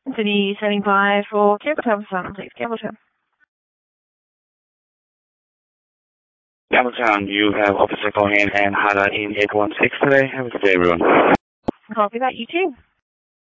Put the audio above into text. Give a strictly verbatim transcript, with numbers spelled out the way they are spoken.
Denise standing by for Campbelltown for Sun, please. Campbelltown. Campbelltown, you have Officer Cohen and Hada in eight one six today. Have a good day, everyone. Copy that, you too.